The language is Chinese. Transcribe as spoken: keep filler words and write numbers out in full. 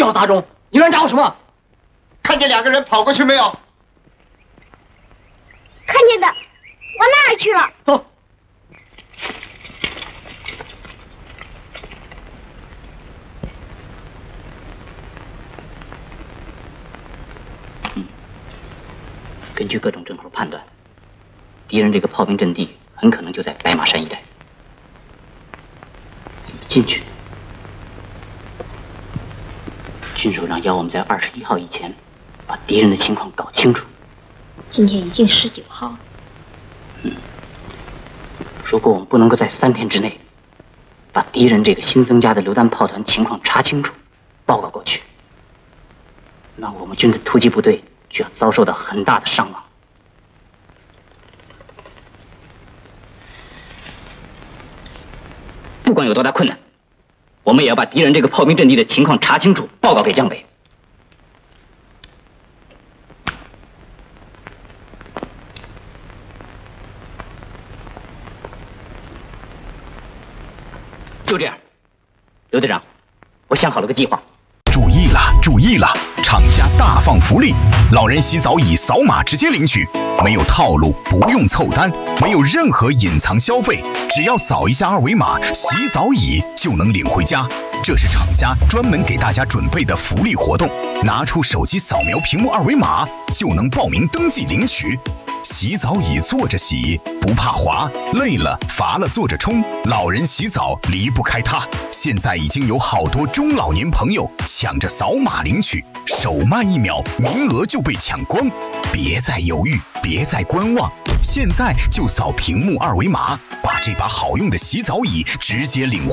要砸中！你乱家伙什么？ 看见两个人跑过去没有？ 看见的，往那儿去了。 走。嗯，根据各种征候判断，敌人这个炮兵阵地很可能就在白马山一带。怎么进去？郡守长要我们在二十一号以前把敌人的情况搞清楚。 今天已经十九号了。 嗯，如果我们不能够在三天之内把敌人这个新增加的榴弹炮团情况查清楚，报告过去，那我们军的突击部队就要遭受到很大的伤亡。不管有多大困难，我们也要把敌人这个炮兵阵地的情况查清楚，报告给江北。就这样，刘队长，我想好了个计划。 注意了，注意了！厂家大放福利，老人洗澡椅扫码直接领取，没有套路，不用凑单，没有任何隐藏消费，只要扫一下二维码，洗澡椅就能领回家。这是厂家专门给大家准备的福利活动，拿出手机扫描屏幕二维码就能报名登记领取。洗澡椅坐着洗，不怕滑，累了乏了坐着冲，老人洗澡离不开它。现在已经有好多中老年朋友抢着扫码领取，手慢一秒，名额就被抢光。别再犹豫，别再观望，现在就扫屏幕二维码，把这把好用的洗澡椅直接领回。